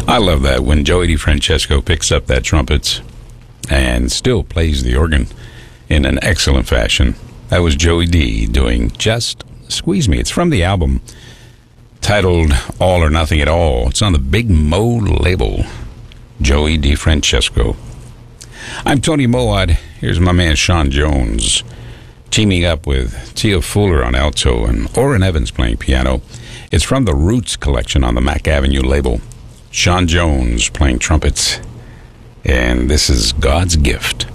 I love that when Joey DeFrancesco picks up that trumpet and still plays the organ in an excellent fashion. That was Joey D doing Just Squeeze Me. It's from the album titled All or Nothing at All. It's on the Big Mo label. Joey DeFrancesco. I'm Tony Moad. Here's my man Sean Jones teaming up with Tia Fuller on alto and Orrin Evans playing piano. It's from the Roots collection on the Mack Avenue label. Sean Jones playing trumpets. And this is God's Gift.